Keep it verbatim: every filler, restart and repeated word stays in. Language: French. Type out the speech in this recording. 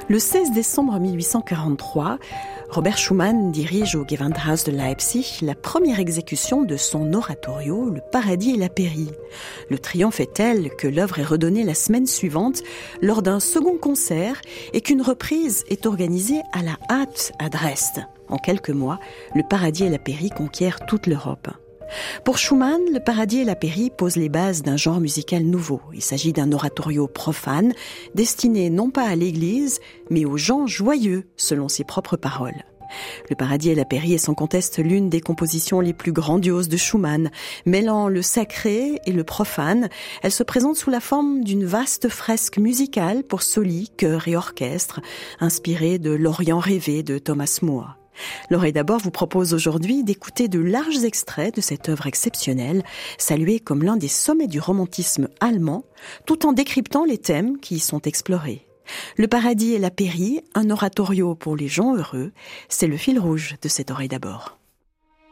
Le seize décembre mille huit cent quarante-trois, Robert Schumann dirige au Gewandhaus de Leipzig la première exécution de son oratorio « Le paradis et la pairie ». Le triomphe est tel que l'œuvre est redonnée la semaine suivante lors d'un second concert et qu'une reprise est organisée à la hâte à Dresde. En quelques mois, le paradis et la pairie conquièrent toute l'Europe. Pour Schumann, le paradis et la pairie posent les bases d'un genre musical nouveau. Il s'agit d'un oratorio profane, destiné non pas à l'église, mais aux gens joyeux, selon ses propres paroles. Le paradis et la pairie est sans conteste l'une des compositions les plus grandioses de Schumann. Mêlant le sacré et le profane, elle se présente sous la forme d'une vaste fresque musicale pour soli, chœur et orchestre, inspirée de l'Orient rêvé de Thomas Moore. L'Oreille d'abord vous propose aujourd'hui d'écouter de larges extraits de cette œuvre exceptionnelle, saluée comme l'un des sommets du romantisme allemand, tout en décryptant les thèmes qui y sont explorés. Le paradis et la pairie, un oratorio pour les gens heureux, c'est le fil rouge de cette Oreille d'abord.